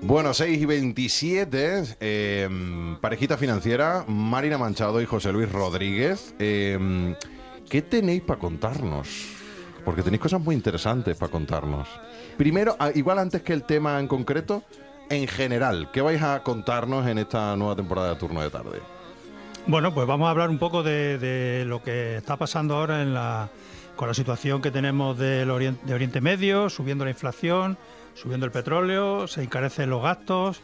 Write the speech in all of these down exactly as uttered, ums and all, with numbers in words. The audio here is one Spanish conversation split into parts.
Bueno, seis y veintisiete, eh, parejita financiera, Marina Manchado y José Luis Rodríguez. Eh, ¿Qué tenéis para contarnos? Porque tenéis cosas muy interesantes para contarnos. Primero, igual antes que el tema en concreto, en general, ¿qué vais a contarnos en esta nueva temporada de Turno de Tarde? Bueno, pues vamos a hablar un poco de, de lo que está pasando ahora en la, con la situación que tenemos del Oriente, de Oriente Medio, subiendo la inflación, subiendo el petróleo, se encarecen los gastos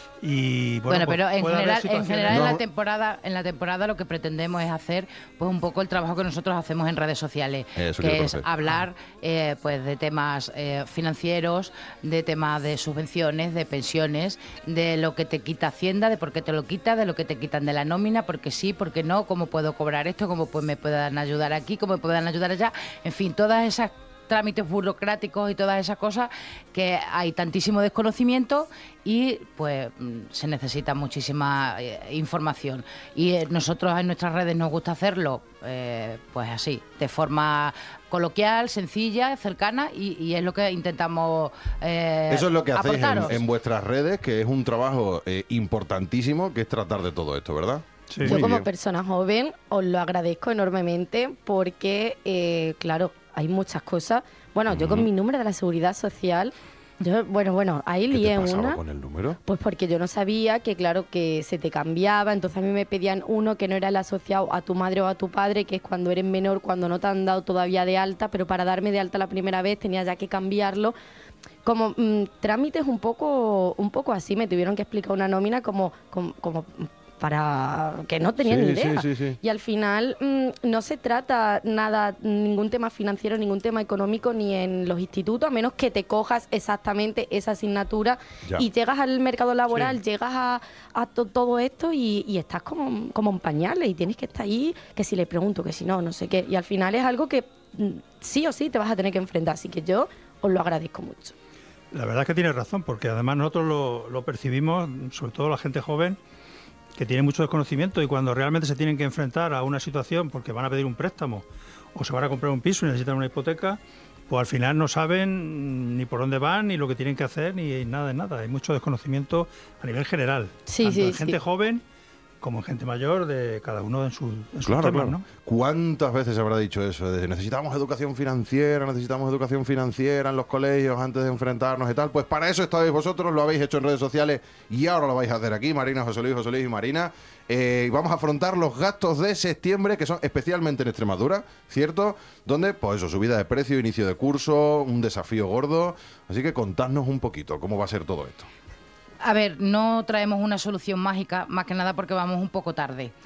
y bueno, bueno pero pues, en general, en general no. en la temporada, en la temporada lo que pretendemos es hacer pues un poco el trabajo que nosotros hacemos en redes sociales, Eso que es conocer. hablar eh, pues de temas eh, financieros, de temas de subvenciones, de pensiones, de lo que te quita Hacienda, de por qué te lo quita, de lo que te quitan de la nómina, porque sí, porque no, cómo puedo cobrar esto, cómo pues me puedan ayudar aquí, cómo me puedan ayudar allá, en fin, todas esas trámites burocráticos y todas esas cosas que hay tantísimo desconocimiento y pues se necesita muchísima eh, información y eh, nosotros en nuestras redes nos gusta hacerlo eh, pues así, de forma coloquial, sencilla, cercana y, y es lo que intentamos eh, Eso es lo que hacéis en, aportaros. en vuestras redes, que es un trabajo eh, importantísimo, que es tratar de todo esto, ¿verdad? Sí. Muy Yo como bien. persona joven os lo agradezco enormemente porque, eh, claro, hay muchas cosas. Bueno, yo con mi número de la Seguridad Social, yo, bueno, bueno, ahí ¿Qué te lié pasaba una. con el número? Pues porque yo no sabía que, claro, que se te cambiaba, entonces a mí me pedían uno que no era el asociado a tu madre o a tu padre, que es cuando eres menor, cuando no te han dado todavía de alta, pero para darme de alta la primera vez tenía ya que cambiarlo. Como mmm, trámites un poco, un poco así, me tuvieron que explicar una nómina como, como, como para que no tenía Sí, ni idea. sí, sí, sí. Y al final mmm, no se trata nada, ningún tema financiero, ningún tema económico ni en los institutos, a menos que te cojas exactamente esa asignatura Ya. y llegas al mercado laboral, Sí. llegas a, a to- todo esto y, y estás como, como en pañales y tienes que estar ahí, que si le pregunto, que si no, no sé qué. Y al final es algo que mm, sí o sí te vas a tener que enfrentar, así que yo os lo agradezco mucho. La verdad es que tienes razón, porque además nosotros lo, lo percibimos, sobre todo la gente joven, que tiene mucho desconocimiento y cuando realmente se tienen que enfrentar a una situación porque van a pedir un préstamo o se van a comprar un piso y necesitan una hipoteca, pues al final no saben ni por dónde van, ni lo que tienen que hacer, ni nada de nada. Hay mucho desconocimiento a nivel general, Sí, tanto sí, en gente sí. joven como en gente mayor, de cada uno en su, en sus Claro, temas, claro. ¿no? ¿Cuántas veces se habrá dicho eso? De necesitamos educación financiera, necesitamos educación financiera en los colegios antes de enfrentarnos y tal. Pues para eso estáis vosotros, lo habéis hecho en redes sociales y ahora lo vais a hacer aquí, Marina, José Luis, José Luis y Marina. Eh, vamos a afrontar los gastos de septiembre, que son especialmente en Extremadura, ¿cierto? Donde, pues eso, subida de precio, inicio de curso, un desafío gordo. Así que contadnos un poquito cómo va a ser todo esto. A ver, no traemos una solución mágica, más que nada porque vamos un poco tarde.